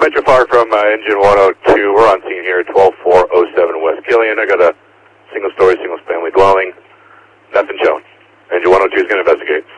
Metro Fire from engine 102. We're on scene here at 12407 West Gillian. I got a single-story, single-family dwelling. Nothing shown. Engine 102 is going to investigate.